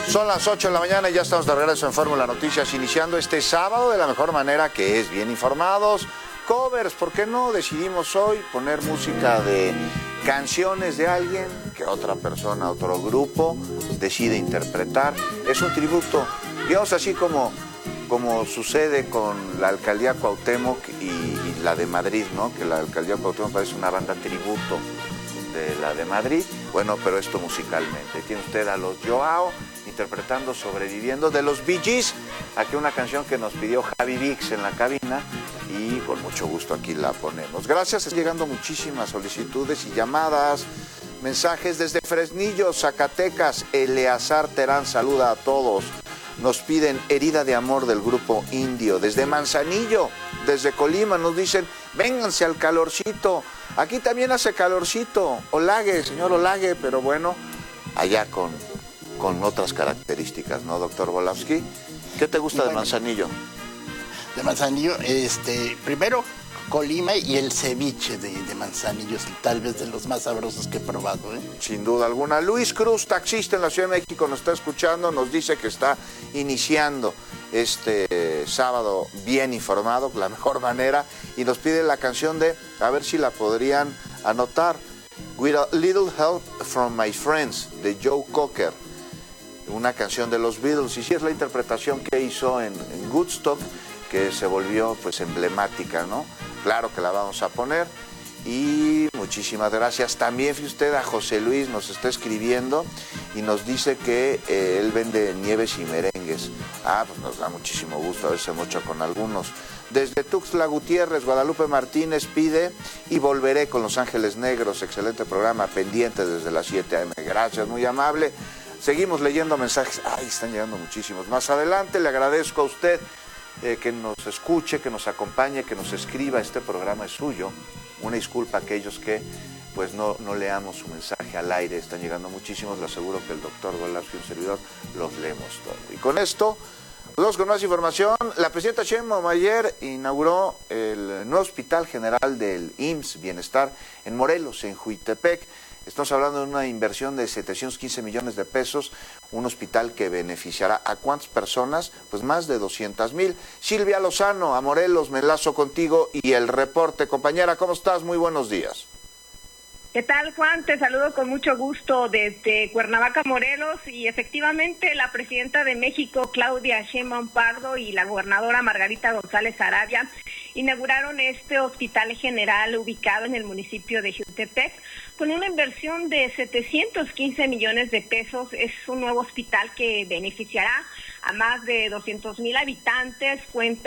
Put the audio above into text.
Son las 8 de la mañana y ya estamos de regreso en Fórmula Noticias, iniciando este sábado de la mejor manera, que es bien informados. Covers, ¿por qué no? Decidimos hoy poner música de canciones de alguien que otra persona, otro grupo decide interpretar. Es un tributo, digamos así como sucede con la Alcaldía Cuauhtémoc y la de Madrid, ¿no? Que la Alcaldía Cuauhtémoc parece una banda tributo de la de Madrid. Bueno, pero esto musicalmente. Tiene usted a los Joao interpretando Sobreviviendo de los Bee Gees. Aquí una canción que nos pidió Javi Vix en la cabina y con mucho gusto aquí la ponemos. Gracias, están llegando muchísimas solicitudes y llamadas, mensajes desde Fresnillo, Zacatecas. Eleazar Terán saluda a todos. Nos piden Herida de Amor del grupo Indio. Desde Manzanillo, desde Colima, nos dicen, vénganse al calorcito. Aquí también hace calorcito. Olague, señor Olague, pero bueno, allá con otras características, ¿no, doctor Volavsky? ¿Qué te gusta de Manzanillo? De Manzanillo, primero Colima y el ceviche de Manzanillo es tal vez de los más sabrosos que he probado, ¿eh? Sin duda alguna. Luis Cruz, taxista en la Ciudad de México, nos está escuchando, nos dice que está iniciando este sábado bien informado, la mejor manera, y nos pide la canción de, a ver si la podrían anotar, With a Little Help from My Friends, de Joe Cocker, una canción de los Beatles, y sí es la interpretación que hizo en Woodstock, que se volvió pues emblemática, ¿no? Claro que la vamos a poner. Y muchísimas gracias. También, fíjate usted, a José Luis nos está escribiendo y nos dice que él vende nieves y merengues. Pues nos da muchísimo gusto, a veces mucho con algunos. Desde Tuxtla Gutiérrez, Guadalupe Martínez pide Y Volveré con Los Ángeles Negros. Excelente programa, pendiente desde las 7 a.m. Gracias, muy amable. Seguimos leyendo mensajes. Están llegando muchísimos. Más adelante le agradezco a usted que nos escuche, que nos acompañe, que nos escriba. Este programa es suyo. Una disculpa a aquellos que pues no leamos su mensaje al aire. Están llegando muchísimos. Le aseguro que el doctor Volavsky y un servidor los leemos todo. Y con esto, vamos con más información. La presidenta Sheinbaum ayer inauguró el nuevo Hospital General del IMSS Bienestar en Morelos, en Juitepec. Estamos hablando de una inversión de 715 millones de pesos, un hospital que beneficiará a ¿cuántas personas? Pues más de 200,000. Silvia Lozano, a Morelos, me enlazo contigo y el reporte. Compañera, ¿cómo estás? Muy buenos días. ¿Qué tal, Juan? Te saludo con mucho gusto desde Cuernavaca, Morelos, y efectivamente la presidenta de México, Claudia Sheinbaum Pardo, y la gobernadora Margarita González Arabia inauguraron este hospital general ubicado en el municipio de Jutepec con una inversión de 715 millones de pesos. Es un nuevo hospital que beneficiará a más de 200,000 habitantes, cuenta